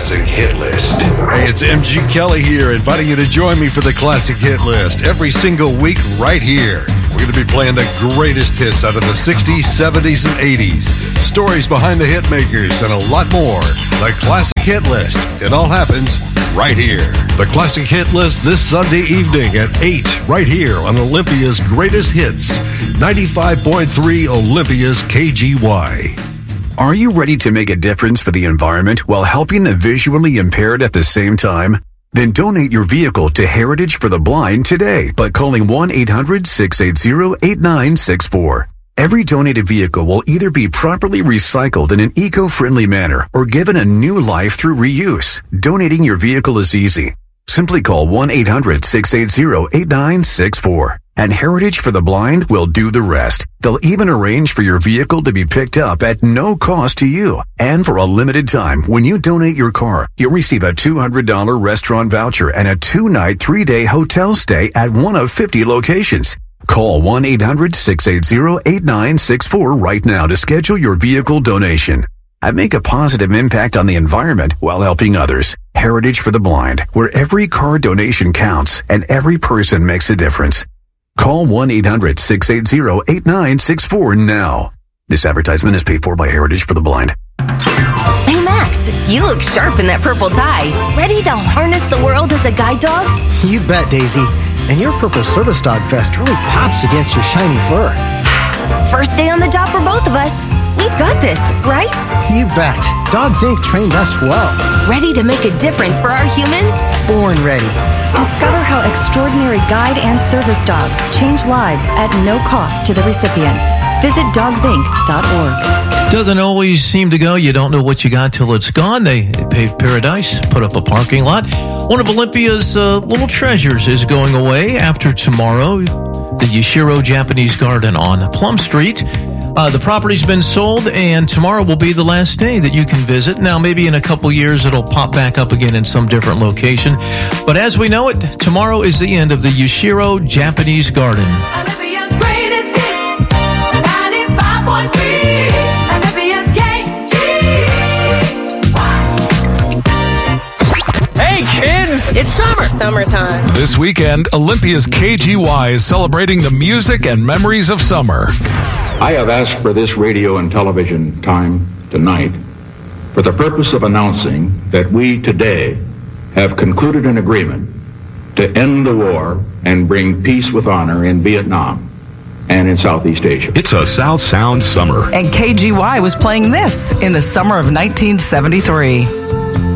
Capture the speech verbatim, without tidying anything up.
Classic Hit List. Hey, it's M G Kelly here, inviting you to join me for the Classic Hit List every single week right here. We're going to be playing the greatest hits out of the sixties, seventies, and eighties. Stories behind the hit makers and a lot more. The Classic Hit List. It all happens right here. The Classic Hit List this Sunday evening at eight, right here on Olympia's Greatest Hits. ninety-five point three Olympia's K G Y. Are you ready to make a difference for the environment while helping the visually impaired at the same time? Then donate your vehicle to Heritage for the Blind today by calling one eight hundred six eight zero eight nine six four. Every donated vehicle will either be properly recycled in an eco-friendly manner or given a new life through reuse. Donating your vehicle is easy. Simply call one eight hundred six eight zero eight nine six four. And Heritage for the Blind will do the rest. They'll even arrange for your vehicle to be picked up at no cost to you. And for a limited time, when you donate your car, you'll receive a two hundred dollars restaurant voucher and a two-night, three-day hotel stay at one of fifty locations. Call one eight hundred six eight zero eight nine six four right now to schedule your vehicle donation. And make a positive impact on the environment while helping others. Heritage for the Blind, where every car donation counts and every person makes a difference. Call one eight hundred six eight zero eight nine six four now. This advertisement is paid for by Heritage for the Blind. Hey, Max, you look sharp in that purple tie. Ready to harness the world as a guide dog? You bet, Daisy. And your purple service dog vest really pops against your shiny fur. First day on the job for both of us. We've got this, right? You bet. Dogs Incorporated trained us well. Ready to make a difference for our humans? Born ready. Discover how extraordinary guide and service dogs change lives at no cost to the recipients. Visit dogs inc dot org. Doesn't always seem to go. You don't know what you got till it's gone. They, they paved paradise, put up a parking lot. One of Olympia's uh, little treasures is going away after tomorrow. The Yashiro Japanese Garden on Plum Street. Uh, the property's been sold, and tomorrow will be the last day that you can visit. Now, maybe in a couple years, it'll pop back up again in some different location. But as we know it, tomorrow is the end of the Yashiro Japanese Garden. Olympia's greatest hits, ninety-five point three, Olympia's K G Y. Hey, kids! It's summer. Summertime. This weekend, Olympia's K G Y is celebrating the music and memories of summer. I have asked for this radio and television time tonight for the purpose of announcing that we today have concluded an agreement to end the war and bring peace with honor in Vietnam and in Southeast Asia. It's a South Sound summer. And K G Y was playing this in the summer of nineteen seventy-three.